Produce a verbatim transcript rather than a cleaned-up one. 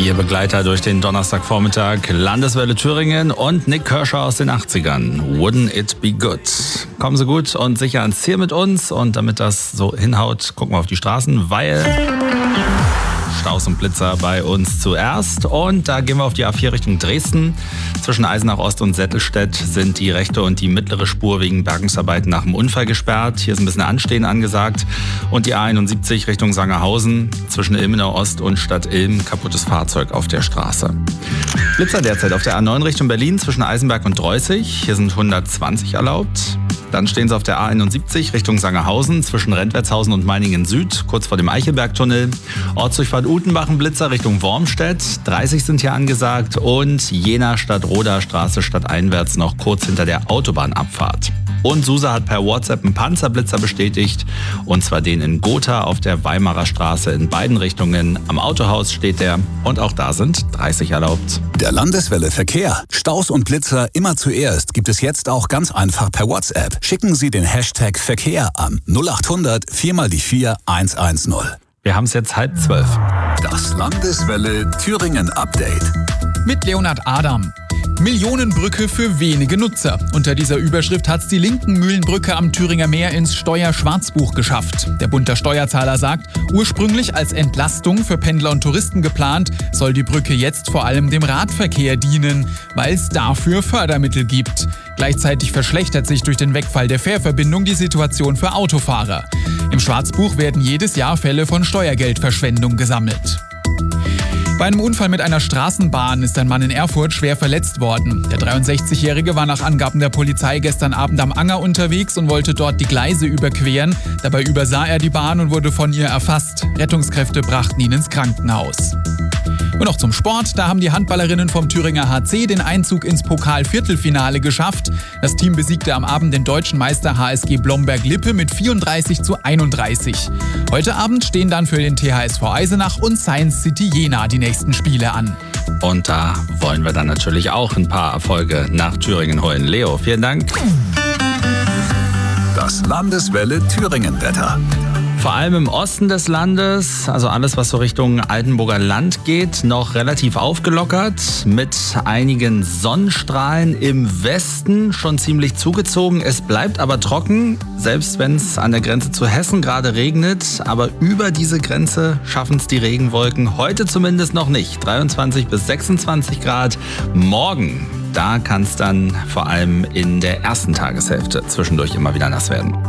Ihr Begleiter durch den Donnerstagvormittag, Landeswelle Thüringen und Nik Kershaw aus den achtzigern. Wouldn't it be good? Kommen Sie gut und sicher ans Ziel mit uns. Und damit das so hinhaut, gucken wir auf die Straßen, weil Staus und Blitzer bei uns zuerst. Und da gehen wir auf die A vier Richtung Dresden. Zwischen Eisenach Ost und Settelstedt sind die rechte und die mittlere Spur wegen Bergungsarbeiten nach dem Unfall gesperrt. Hier ist ein bisschen Anstehen angesagt. Und die A einundsiebzig Richtung Sangerhausen. Zwischen Ilmenau Ost und Stadt Ilm kaputtes Fahrzeug auf der Straße. Blitzer derzeit auf der A neun Richtung Berlin zwischen Eisenberg und Dreußig. Hier sind hundertzwanzig erlaubt. Dann stehen sie auf der A einundsiebzig Richtung Sangerhausen zwischen Rentwertshausen und Meiningen Süd, kurz vor dem Eichelbergtunnel. Ortsdurchfahrt Utenbachen Blitzer Richtung Wormstedt, dreißig sind hier angesagt. Und Jena Stadtroda Straße stadteinwärts noch kurz hinter der Autobahnabfahrt. Und SUSE hat per WhatsApp einen Panzerblitzer bestätigt, und zwar den in Gotha auf der Weimarer Straße in beiden Richtungen. Am Autohaus steht der und auch da sind dreißig erlaubt. Der Landeswelle Verkehr. Staus und Blitzer immer zuerst gibt es jetzt auch ganz einfach per WhatsApp. Schicken Sie den Hashtag Verkehr an null acht hundert vier mal die vier eins eins null. Wir haben es jetzt halb zwölf. Das Landeswelle Thüringen Update. Mit Leonhard Adam. Millionenbrücke für wenige Nutzer. Unter dieser Überschrift hat's die Linken-Mühlenbrücke am Thüringer Meer ins Steuerschwarzbuch geschafft. Der Bund der Steuerzahler sagt, ursprünglich als Entlastung für Pendler und Touristen geplant, soll die Brücke jetzt vor allem dem Radverkehr dienen, weil es dafür Fördermittel gibt. Gleichzeitig verschlechtert sich durch den Wegfall der Fährverbindung die Situation für Autofahrer. Im Schwarzbuch werden jedes Jahr Fälle von Steuergeldverschwendung gesammelt. Bei einem Unfall mit einer Straßenbahn ist ein Mann in Erfurt schwer verletzt worden. Der dreiundsechzigjährige war nach Angaben der Polizei gestern Abend am Anger unterwegs und wollte dort die Gleise überqueren. Dabei übersah er die Bahn und wurde von ihr erfasst. Rettungskräfte brachten ihn ins Krankenhaus. Und noch zum Sport. Da haben die Handballerinnen vom Thüringer H C den Einzug ins Pokal-Viertelfinale geschafft. Das Team besiegte am Abend den deutschen Meister H S G Blomberg-Lippe mit vierunddreißig zu einunddreißig. Heute Abend stehen dann für den T H S V Eisenach und Science City Jena die nächsten Spiele an. Und da wollen wir dann natürlich auch ein paar Erfolge nach Thüringen holen. Leo, vielen Dank. Das Landeswelle Thüringen Wetter. Vor allem im Osten des Landes, also alles, was so Richtung Altenburger Land geht, noch relativ aufgelockert mit einigen Sonnenstrahlen. Im Westen schon ziemlich zugezogen. Es bleibt aber trocken, selbst wenn es an der Grenze zu Hessen gerade regnet. Aber über diese Grenze schaffen es die Regenwolken heute zumindest noch nicht. dreiundzwanzig bis sechsundzwanzig Grad. Morgen, da kann es dann vor allem in der ersten Tageshälfte zwischendurch immer wieder nass werden.